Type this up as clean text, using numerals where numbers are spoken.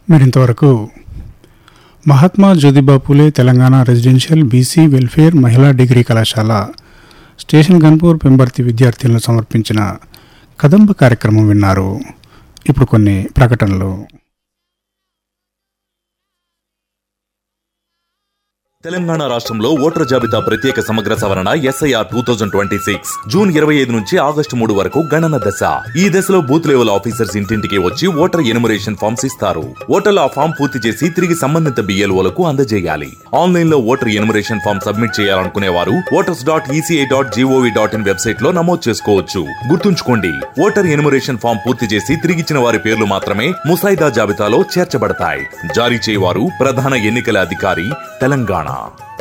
మీరింతవరకు Mahatma Jyotiba Phule Telangana residential BC welfare మహిళా degree కళాశాల స్టేషన్ గన్పూర్ పెంబర్తి విద్యార్థులను సమర్పించిన కదంబ కార్యక్రమం విన్నారు. ఇప్పుడు కొన్ని ప్రకటనలు. తెలంగాణ రాష్ట్రంలో ఓటర్ జాబితా ప్రత్యేక సమగ్ర సవరణ SIR 2026 జూన్ 25 నుంచి ఆగస్టు 3 వరకు గణన దశ. ఈ దశలో బూత్ లెవెల్ ఆఫీసర్స్ ఇంటింటికి వచ్చి ఓటర్ ఎన్యుమరేషన్ ఫామ్స్ ఇస్తారు. ఓటర్లు ఆ ఫామ్ పూర్తి చేసి తిరిగి సంబంధిత BLOలకు అందజేయాలి. ఆన్లైన్ లో ఓటర్ ఎన్యుమరేషన్ ఫామ్ సబ్మిట్ చేయాలనుకునే వారు voters.eci.gov.in వెబ్సైట్ లో నమోదు చేసుకోవచ్చు. గుర్తుంచుకోండి, ఓటర్ ఎన్యుమరేషన్ ఫామ్ పూర్తి చేసి తిరిగిచ్చిన వారి పేర్లు మాత్రమే ముసాయిదా జాబితాలో చేర్చబడతాయి. జారీ చేయవారు ప్రధాన ఎన్నికల అధికారి, తెలంగాణ.